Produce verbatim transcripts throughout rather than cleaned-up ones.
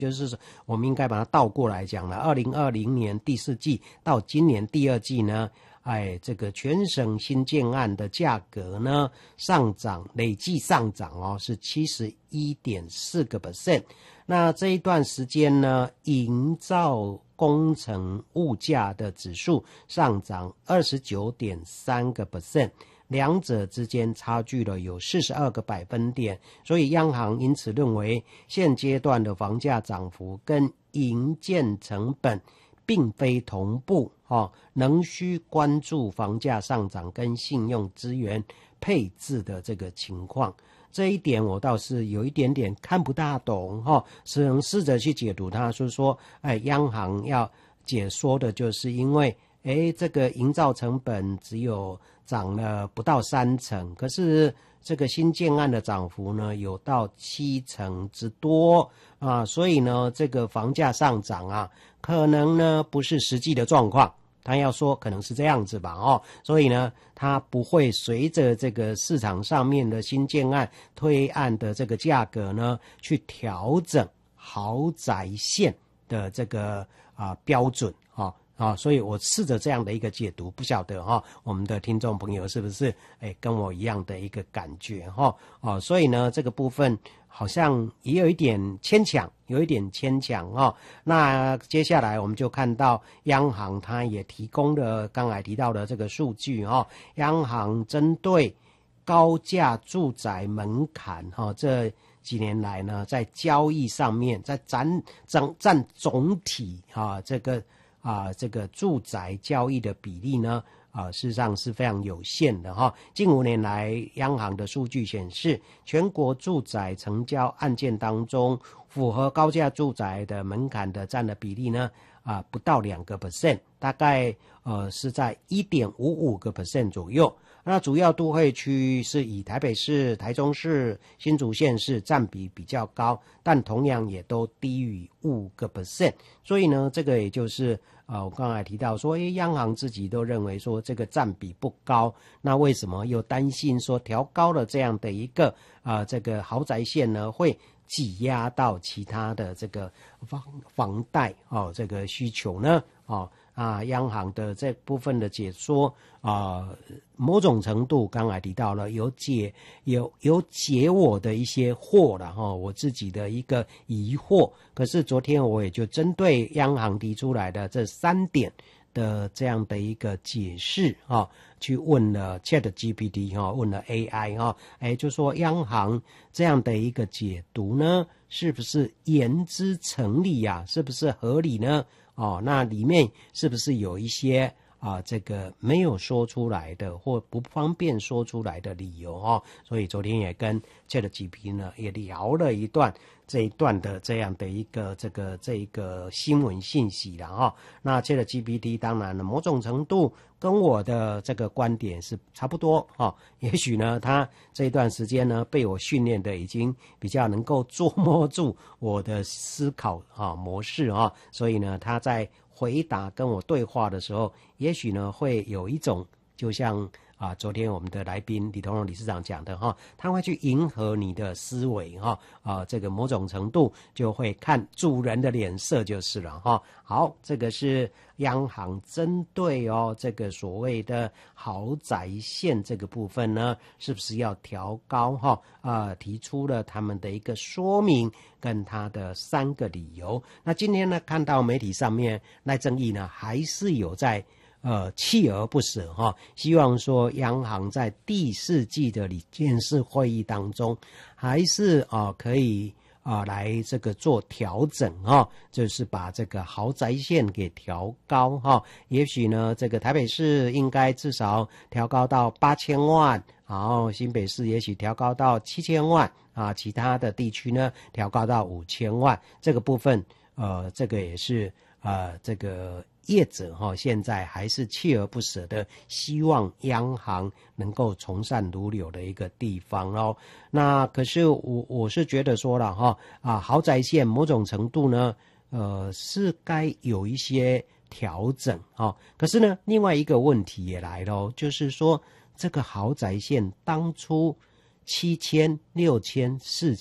就是我们应该把它倒过来讲了。二零二零年第四季到今年第二季呢，哎，这个全省新建案的价格呢上涨，累计上涨哦是 百分之七十一点四 percent。那这一段时间呢，营造工程物价的指数上涨 二十九点三 percent。两者之间差距了有四十二个百分点，所以央行因此认为现阶段的房价涨幅跟营建成本并非同步，哦，仍需关注房价上涨跟信用资源配置的这个情况。这一点我倒是有一点点看不大懂，哦，只能试着去解读它，就是说，哎，央行要解说的就是因为诶，这个营造成本只有涨了不到三成，可是这个新建案的涨幅呢有到七成之多啊，所以呢这个房价上涨啊，可能呢不是实际的状况，他要说可能是这样子吧，哦，所以呢它不会随着这个市场上面的新建案推案的这个价格呢去调整豪宅线的这个啊标准啊。啊，所以我试着这样的一个解读，不晓得哈、哦，我们的听众朋友是不是哎跟我一样的一个感觉哈？哦，所以呢，这个部分好像也有一点牵强，有一点牵强哦。那接下来我们就看到央行它也提供了刚才提到的这个数据哦，央行针对高价住宅门槛哈、哦、这几年来呢，在交易上面，在占占占总体啊这个。啊，这个住宅交易的比例呢，啊，事实上是非常有限的哈。近五年来，央行的数据显示，全国住宅成交案件当中，符合高价住宅的门槛的占的比例呢，啊，不到两个 percent， 大概呃是在 一点五五个 percent 左右。那主要都会区是以台北市、台中市、新竹县市占比比较高，但同样也都低于五个 percent。所以呢，这个也就是呃，我刚才提到说，诶，央行自己都认为说这个占比不高，那为什么又担心说调高了这样的一个啊、呃、这个豪宅线呢，会挤压到其他的这个房房贷哦这个需求呢？哦。啊，央行的这部分的解说啊，某种程度刚才提到了有解有有解我的一些惑了哈，我自己的一个疑惑。可是昨天我也就针对央行提出来的这三点的这样的一个解释啊，去问了 ChatGPT 哈，问了 A I 哈，哎，就说央行这样的一个解读呢，是不是言之成理呀、啊？是不是合理呢？哦，那里面是不是有一些啊，这个没有说出来的或不方便说出来的理由哦？所以昨天也跟 ChatGPT 呢也聊了一段这一段的这样的一个这个这一个新闻信息了哈、哦。那 ChatGPT 当然了，某种程度跟我的这个观点是差不多哈、哦。也许呢，他这一段时间呢被我训练的已经比较能够捉摸住我的思考啊模式啊，所以呢，他在回答跟我对话的时候，也许呢会有一种就像啊，昨天我们的来宾李同荣理事长讲的哈，他会去迎合你的思维哈，啊，这个某种程度就会看主人的脸色就是了哈。好，这个是央行针对哦这个所谓的豪宅线这个部分呢，是不是要调高哈？啊，提出了他们的一个说明跟他的三个理由。那今天呢，看到媒体上面赖正鎰呢，还是有在。呃，锲而不舍哈，希望说央行在第四季的理监事会议当中，还是啊、呃、可以啊、呃、来这个做调整哈，就是把这个豪宅线给调高哈。也许呢，这个台北市应该至少调高到八千万，然后新北市也许调高到七千万啊，其他的地区呢调高到五千万。这个部分，呃，这个也是呃这个。业者哈，现在还是锲而不舍的，希望央行能够从善如流的一个地方哦。那可是我我是觉得说了哈啊，豪宅线某种程度呢，呃，是该有一些调整哦。可是呢，另外一个问题也来了，就是说这个豪宅线当初七千、六千、四千，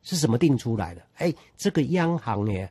是什么定出来的？哎，这个央行也